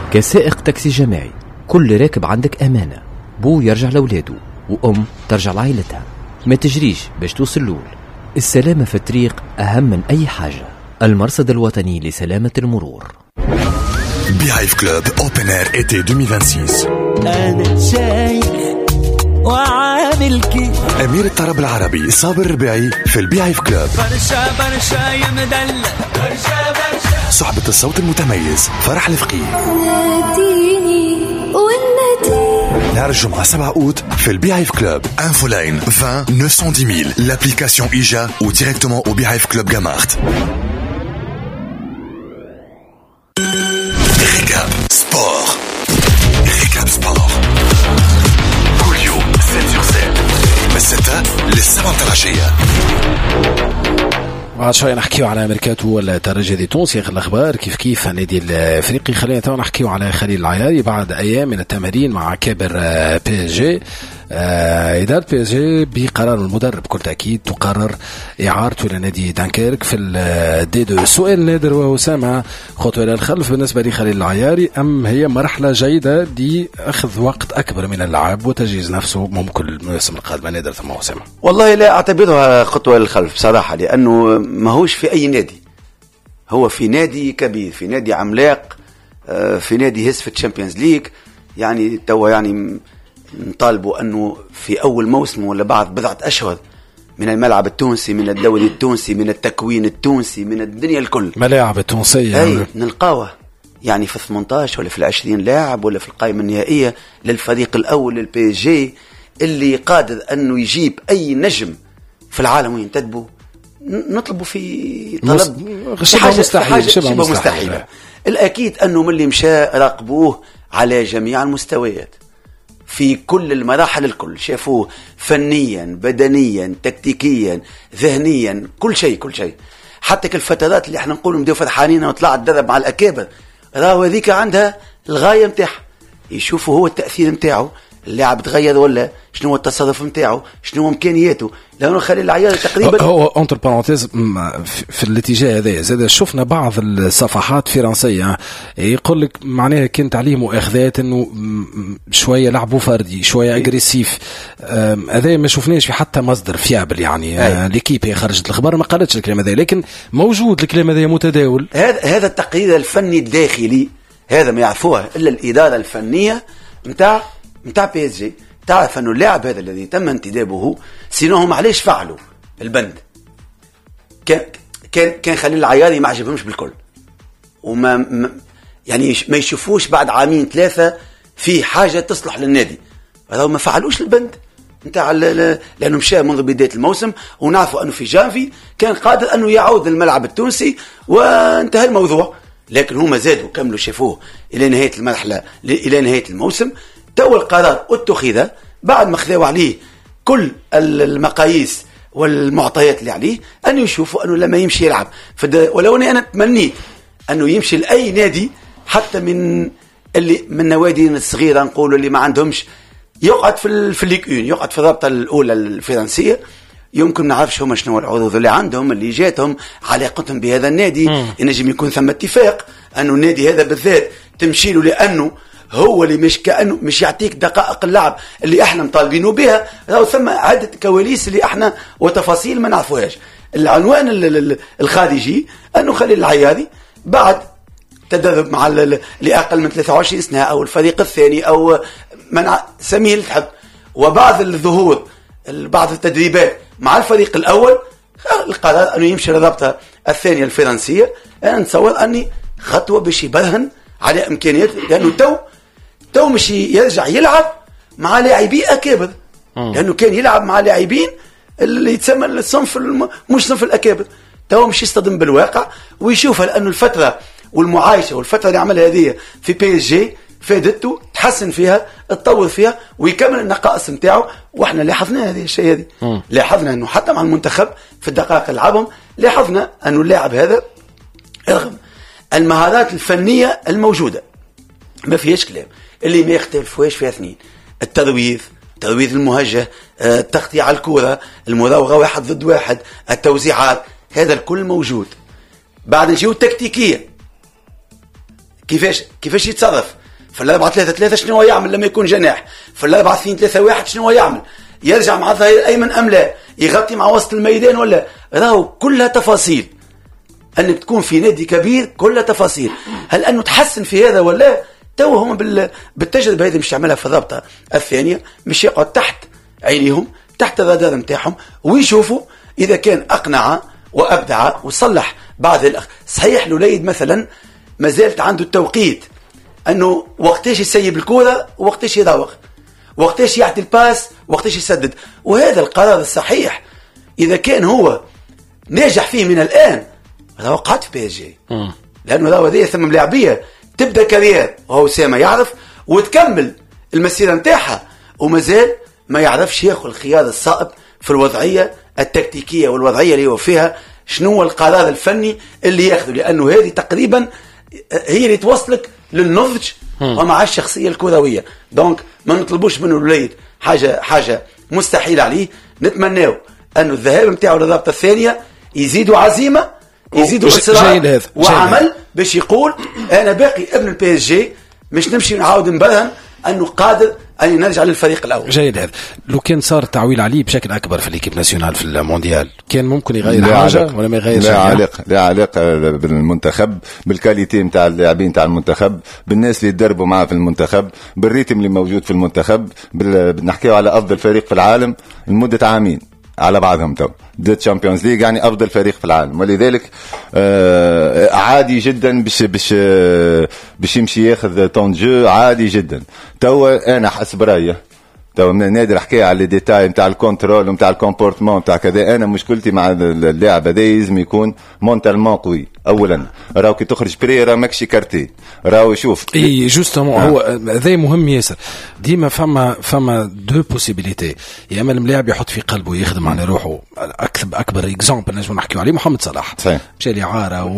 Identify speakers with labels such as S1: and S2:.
S1: كسائق تاكسي جماعي كل راكب عندك أمانة، بو يرجع لأولاده وأم ترجع لعائلتها، ما تجريش باش توصل لول. السلامة في الطريق أهم من أي حاجة. المرصد الوطني لسلامة المرور.
S2: بيهايف كلوب اوبن اير ايتي 2026.
S3: أنا شايف وعامل كيف
S2: أمير الطرب العربي صابر الربيعي في البيهايف كلوب.
S3: برشا يمدلل برشا
S2: صحبة الصوت المتميز فرح الفقيه. نهار الجمعة 7 أوت في البيهايف كلوب. انفو لاين 20 910 000 l'application إيجا ou directement au بيهايف كلوب جامارت. ريكاب سبور. ريكاب سبور كل يوم 7/7 من 6 لل7 متاع العشية.
S4: بعد شوية نحكيو على ميركاتو والترجي التونسي. الأخبار كيف النادي الأفريقي. خلينا تو نحكيو على خليل العياري بعد أيام من التمارين مع كابر بي اس جي. إدارة بي اس جي بقرار المدرب بكل تأكيد تقرر إعارته إلى نادي دانكيرك في الدي دو. سؤال نادر وأسامة، خطوة إلى الخلف بالنسبة لخليل العياري أم هي مرحلة جيدة لأخذ وقت أكبر من اللاعب وتجهيز نفسه ممكن الموسم القادم؟ نادر ثم أسامة.
S5: والله لا أعتبرها خطوة للخلف بصراحة، لأنه ما هوش في أي نادي، هو في نادي كبير، في نادي عملاق، في نادي هز في الشامبيونز ليج. يعني توا يعني نطالبوا أنه في أول موسم ولا بعد بضعة أشهر من الملعب التونسي، من الدوري التونسي، من التكوين التونسي، من الدنيا الكل،
S4: ملاعب التونسية
S5: أي نلقاوه يعني في 18 ولا في 20 لاعب ولا في القائمة النهائية للفريق الأول للبي اس جي اللي قادر أنه يجيب أي نجم في العالم وينتدبوا. نطلبوا في طلب شبه مستحيلة. الأكيد أنه من اللي مشى راقبوه على جميع المستويات في كل المراحل الكل، شافوه فنيا بدنيا تكتيكيا ذهنيا كل شيء. حتى كالفترات اللي احنا نقول مديو فرحانين وطلعت درب مع الأكابر، راهو هذيك عندها الغاية متاعها، يشوفوا هو التأثير متاعه، اللاعب تغير ولا شنو هو التصرف متاعه، شنو هو امكانياته. لانه خلي العيار تقريبا
S4: هو انتر بارونتيز في الاتجاه هذا. زاد شفنا بعض الصفحات فرنسيه يقول لك معناها كانت عليه مؤاخذات انه شويه لعبوا فردي شويه اجريسيف. هذا ما شفناش في حتى مصدر فيابل يعني ليكيب هي خرجت الخبر ما قالتش الكلام هذا، لكن موجود الكلام هذا متداول.
S5: هذا التقرير الفني الداخلي هذا ما يعرفوها الا الاداره الفنيه نتاع بي اس جي. تعرف انه اللاعب هذا الذي تم انتدابه سينهم علاش فعلوا البند كان خليل العياري ما عجبهمش بالكل، وما يعني ما يشوفوش بعد عامين 3 في حاجه تصلح للنادي، راهو ما فعلوش البند نتاع لانه مشى منذ بدايه الموسم، ونعرفوا انه في جانفي كان قادر انه يعود للملعب التونسي وانتهى الموضوع. لكن هما زادوا كملوا شافوه الى نهايه المرحله الى نهايه الموسم. تو القرار اتخذ بعد ما خذوا عليه كل المقاييس والمعطيات اللي عليه أنه يشوفوا أنه لما يمشي يلعب ولو أنا تمنيت أنه يمشي لأي نادي حتى من النوادي الصغيرة نقولوا اللي ما عندهمش، يقعد في الليج 1، يقعد في الرابطة الأولى الفرنسية. يمكن نعرفش هما شنو العروض اللي عندهم اللي جاتهم علاقتهم بهذا النادي. ينجم يكون ثم اتفاق أنه النادي هذا بالذات تمشي له لأنه هو اللي مش كأنه مش يعطيك دقائق اللعب اللي احنا مطالبينه بها. لو ثم عدة كواليس اللي احنا وتفاصيل ما نعرفوهاش. العنوان الخارجي انه خليل العياري بعد تدرب مع لأقل من 23 سنة او الفريق الثاني او منع سميه تحب، وبعض الظهور بعض التدريبات مع الفريق الاول، القرار انه يمشي للرابطة الثانية الفرنسية. انا نتصور اني خطوة باش يبرهن على امكانيات، لانه تو مش يرجع يلعب مع لاعبي اكابر، لانه كان يلعب مع لاعبين اللي يتسمى الصنف مش صنف الاكابر. تو مش يصطدم بالواقع ويشوفها، لانه الفتره والمعايشه والفتره اللي عملها هذه في بي اس جي فادته، تحسن فيها، تطور فيها، ويكمل النقائص نتاعو. واحنا لاحظنا هذه الشيء هذه، لاحظنا انه حتى مع المنتخب في الدقائق اللي لعبهم لاحظنا انه اللاعب هذا رغم المهارات الفنيه الموجوده ما فيهاش كلام، اللي ما يختلفوهاش فيها اثنين: الترويض الموجه، التغطية على الكرة، المراوغة 1 ضد 1، التوزيعات، هذا الكل موجود. بعد نجيو التكتيكية، كيفاش يتصرف في 4-3-3 شنو هو يعمل لما يكون جناح، في 4-2-3-1 شنو هو يعمل، يرجع مع الظهير الايمن ام لا، يغطي مع وسط الميدان ولا، راهو كلها تفاصيل. انك تكون في نادي كبير كلها تفاصيل. هل انه تحسن في هذا ولا تو هم بالتجربه هذه مش يعملها في الرابطه الثانيه، مش يقعد تحت عينيهم تحت الرادار نتاعهم ويشوفوا اذا كان اقنع وابدع وصلح بعض صحيح الوليد مثلا ما زالت عنده التوقيت انه وقتاش يسيب الكوره وقتاش يراوغ، وقتاش يعطي الباس وقتاش يسدد، وهذا القرار الصحيح اذا كان هو ناجح فيه من الان راهو قعد في بي اس جي، لانه راهو هذه ثم لاعبيه تبدا كارير وهو اسامه يعرف وتكمل المسيره نتاعها، ومازال ما يعرفش ياخذ الخيار الصائب في الوضعيه التكتيكيه والوضعيه اللي هو فيها، شنو هو القرار الفني اللي ياخذه، لانه هذه تقريبا هي اللي توصلك للنضج ومع الشخصيه الكرويه. دونك ما نطلبوش منه الوليد حاجه مستحيل عليه، نتمناو انه الذهاب نتاعو للرابطه الثانيه يزيدوا عزيمه، يزيدوا اصرار وعمل باش يقول انا باقي ابن البي اس جي، مش نمشي نعاود نبرهن انه قادر ان نرجع للفريق الاول.
S4: جيد هذا. لو كان صار تعويل عليه بشكل اكبر في ليكيب ناسيونال في المونديال كان ممكن يغير حاجه ولا ما يغيرش؟
S6: لا علاقه بالمنتخب، بالكاليتي نتاع اللاعبين تاع المنتخب، بالناس اللي يدربوا معاه في المنتخب، بالريتم اللي موجود في المنتخب، نحكيو على افضل فريق في العالم لمده عامين على بعضهم تو دو تشامبيونز ليج، يعني افضل فريق في العالم، ولذلك عادي جدا باش يمشي ياخذ طون جو عادي جدا. تو انا حسب رايي تو من نادر حكي على الديتاي نتاع الكنترول ونتاع الكومبورتمون نتاع كذا، انا مشكلتي مع اللاعب هذا لازم يكون مونتالمون قوي. اولا راهو كي تخرج بري راه ماكشي كارتي، راهو شوف
S4: اي جوستومون هو هذا مهم ياسر. ديما فما دو بوسيبيليتي، يا اما اللاعب يحط في قلبه يخدم على روحه. اكبر اكزامبل نجم نحكيو عليه محمد صلاح، مشى لإعارة